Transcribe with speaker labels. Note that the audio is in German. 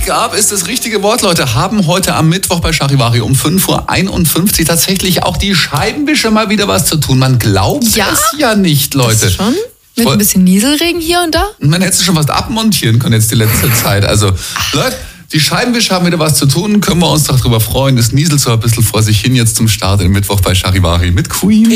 Speaker 1: Wake-up ist das richtige Wort, Leute. Haben heute am Mittwoch bei Charivari um 5:51 Uhr tatsächlich auch die Scheibenwischer mal wieder was zu tun. Man glaubt es ja nicht, Leute.
Speaker 2: Das schon? Mit ein bisschen Nieselregen hier und da?
Speaker 1: Man hätte schon was abmontieren können jetzt die letzte Zeit. Also, Leute, die Scheibenwischer haben wieder was zu tun. Können wir uns doch drüber freuen. Es nieselt so ein bisschen vor sich hin jetzt zum Start im Mittwoch bei Charivari mit Queen.